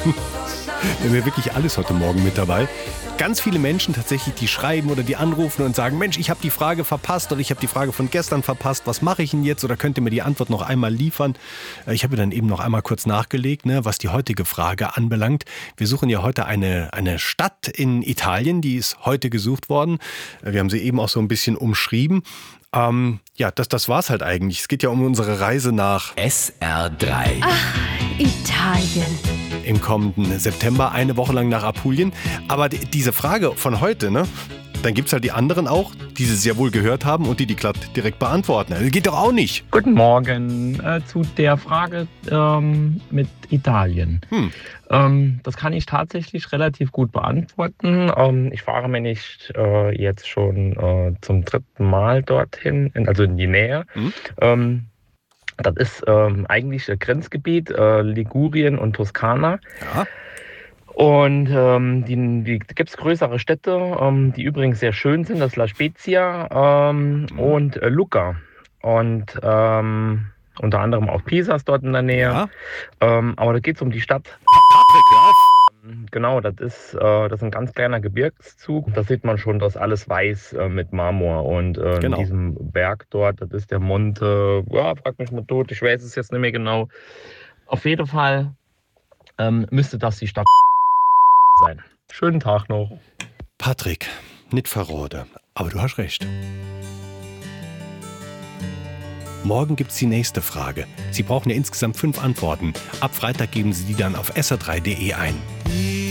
Wir haben ja wirklich alles heute Morgen mit dabei. Ganz viele Menschen tatsächlich, die schreiben oder die anrufen und sagen, Mensch, ich habe die Frage verpasst oder ich habe die Frage von gestern verpasst. Was mache ich denn jetzt? Oder könnt ihr mir die Antwort noch einmal liefern? Ich habe dann eben noch einmal kurz nachgelegt, was die heutige Frage anbelangt. Wir suchen ja heute eine Stadt in Italien, die ist heute gesucht worden. Wir haben sie eben auch so ein bisschen umschrieben. Das war's halt eigentlich. Es geht ja um unsere Reise nach SR3. Ach, Italien. Im kommenden September, eine Woche lang nach Apulien. Aber diese Frage von heute, dann gibt's halt die anderen auch, die sie sehr wohl gehört haben und die glatt direkt beantworten. Das geht doch auch nicht. Guten Morgen zu der Frage mit Italien. Das kann ich tatsächlich relativ gut beantworten. Ich fahre mir nicht jetzt schon zum 3. Mal dorthin, also in die Nähe. Das ist eigentlich das Grenzgebiet Ligurien und Toskana. Ja. Und die gibt es größere Städte, die übrigens sehr schön sind. Das ist La Spezia und Lucca. Und unter anderem auch Pisa ist dort in der Nähe. Ja. Aber da geht es um die Stadt. Patrick, ja. Genau, das ist ein ganz kleiner Gebirgszug. Da sieht man schon, dass alles weiß mit Marmor. Und Genau. in diesem Berg dort, das ist der Monte, frag mich mal tot, ich weiß es jetzt nicht mehr genau. Auf jeden Fall müsste das die Stadt sein. Schönen Tag noch. Patrick, nicht verrode, aber du hast recht. Morgen gibt's die nächste Frage. Sie brauchen ja insgesamt 5 Antworten. Ab Freitag geben Sie die dann auf sr3.de ein.